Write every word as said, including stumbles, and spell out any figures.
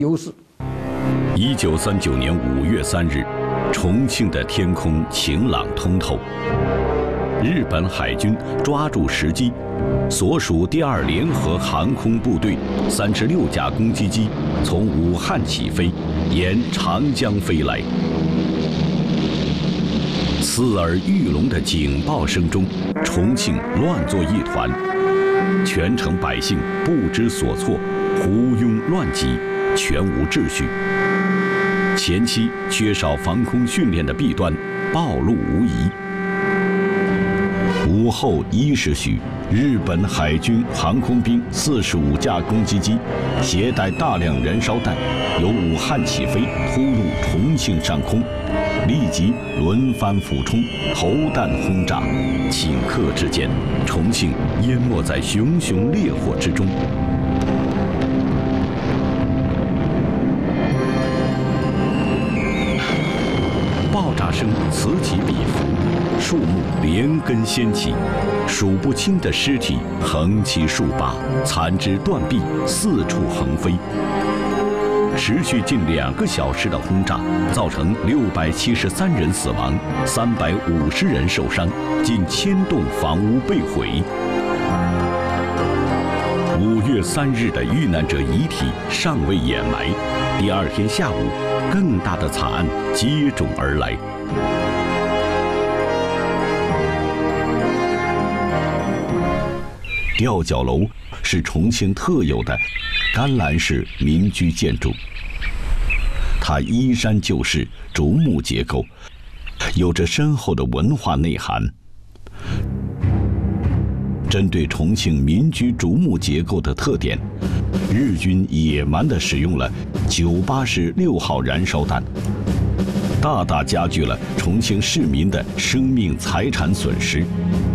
优势。 一九三九年五月三日，重庆的天空晴朗通透。日本海军抓住时机，所属第二联合航空部队三十六架攻击机从武汉起飞，沿长江飞来。刺耳欲聋的警报声中，重庆乱作一团，全城百姓不知所措，胡拥乱挤，全无秩序。前期缺少防空训练的弊端暴露无遗。午后一时许，日本海军航空兵四十五架攻击机携带大量燃烧弹，由武汉起飞，突入重庆上空，立即轮番俯冲，投弹轰炸。顷刻之间，重庆淹没在熊熊烈火之中。爆炸声此起彼伏，树木连根掀起，数不清的尸体横七竖八，残肢断臂四处横飞。持续近两个小时的轰炸，造成六百七十三人死亡，三百五十人受伤，近千栋房屋被毁。五月三日的遇难者遗体尚未掩埋，第二天下午，更大的惨案接踵而来。吊脚楼是重庆特有的甘蓝式民居建筑，它依山就势，竹木结构，有着深厚的文化内涵。针对重庆民居竹木结构的特点，日军野蛮地使用了九八式六号燃烧弹，大大加剧了重庆市民的生命财产损失。